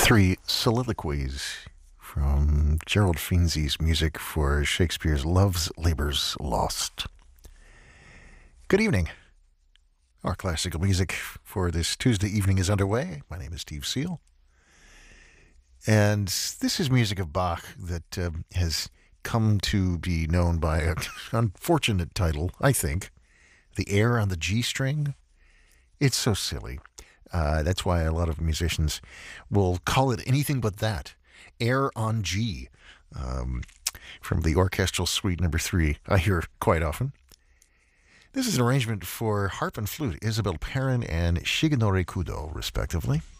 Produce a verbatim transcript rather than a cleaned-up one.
Three soliloquies from Gerald Finzi's music for Shakespeare's Love's Labour's Lost. Good evening. Our classical music for this Tuesday evening is underway. My name is Steve Seal. And this is music of Bach that uh, has come to be known by an unfortunate title, I think, The Air on the G String. It's so silly. Uh, that's why a lot of musicians will call it anything but that. Air on G, um, from the Orchestral Suite Number Three, I hear quite often. This is an arrangement for harp and flute, Isabel Perrin and Shigenori Kudo, respectively.